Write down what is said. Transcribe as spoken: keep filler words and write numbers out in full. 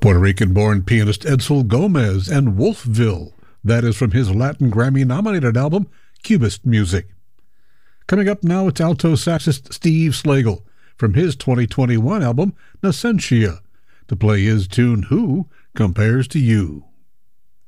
Puerto Rican-born pianist Edsel Gomez and Wolfville. That is from his Latin Grammy-nominated album, Cubist Music. Coming up now, it's alto saxist Steve Slagle from his twenty twenty-one album, Nascentia, to play his tune, Who Compares to You?